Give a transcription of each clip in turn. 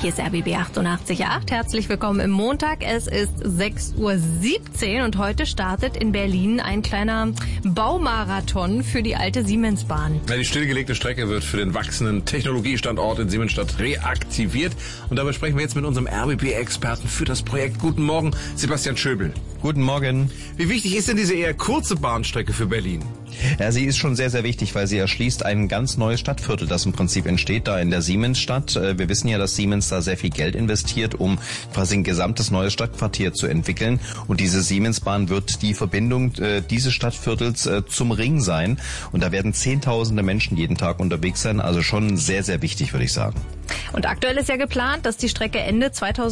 Hier ist RBB 88.8. Herzlich willkommen im Montag. Es ist 6:17 Uhr und heute startet in Berlin ein kleiner Baumarathon für die alte Siemensbahn. Ja, die stillgelegte Strecke wird für den wachsenden Technologiestandort in Siemensstadt reaktiviert. Und dabei sprechen wir jetzt mit unserem RBB-Experten für das Projekt. Guten Morgen, Sebastian Schöbel. Guten Morgen. Wie wichtig ist denn diese eher kurze Bahnstrecke für Berlin? Ja, sie ist schon sehr, sehr wichtig, weil sie erschließt ein ganz neues Stadtviertel, das im Prinzip entsteht da in der Siemensstadt. Wir wissen ja, dass Siemens da sehr viel Geld investiert, um quasi ein gesamtes neues Stadtquartier zu entwickeln. Und diese Siemensbahn wird die Verbindung dieses Stadtviertels zum Ring sein. Und da werden Zehntausende Menschen jeden Tag unterwegs sein. Also schon sehr, sehr wichtig, würde ich sagen. Und aktuell ist ja geplant, dass die Strecke Ende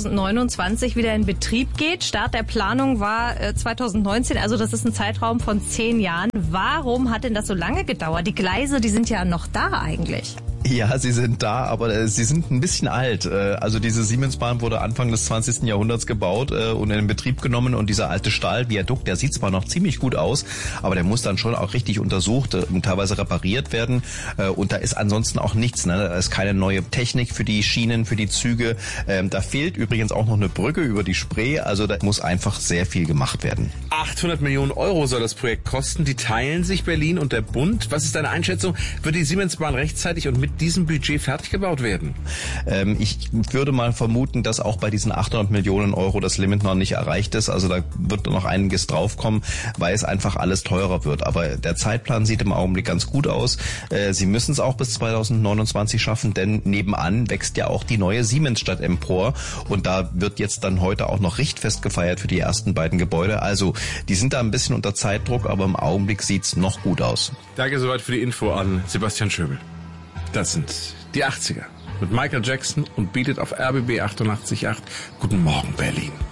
2029 wieder in Betrieb geht. Start der Planung war 2019, also das ist ein Zeitraum von 10 Jahren. Warum hat denn das so lange gedauert? Die Gleise, die sind ja noch da eigentlich. Ja, sie sind da, aber sie sind ein bisschen alt. Also diese Siemensbahn wurde Anfang des 20. Jahrhunderts gebaut und in Betrieb genommen. Und dieser alte Stahlviadukt, der sieht zwar noch ziemlich gut aus, aber der muss dann schon auch richtig untersucht und teilweise repariert werden. Und da ist ansonsten auch nichts. Ne? Da ist keine neue Technik für die Schienen, für die Züge. Da fehlt übrigens auch noch eine Brücke über die Spree. Also da muss einfach sehr viel gemacht werden. 800 Millionen Euro soll das Projekt kosten. Die teilen sich Berlin und der Bund. Was ist deine Einschätzung? Wird die Siemensbahn rechtzeitig und mit diesem Budget fertig gebaut werden? Ich würde mal vermuten, dass auch bei diesen 800 Millionen Euro das Limit noch nicht erreicht ist. Also da wird noch einiges draufkommen, weil es einfach alles teurer wird. Aber der Zeitplan sieht im Augenblick ganz gut aus. Sie müssen es auch bis 2029 schaffen, denn nebenan wächst ja auch die neue Siemensstadt empor. Und da wird jetzt dann heute auch noch Richtfest gefeiert für die ersten beiden Gebäude. Also die sind da ein bisschen unter Zeitdruck, aber im Augenblick sieht's noch gut aus. Danke soweit für die Info an Sebastian Schöbel. Das sind die 80er mit Michael Jackson und Beat It auf RBB 88.8. Guten Morgen, Berlin.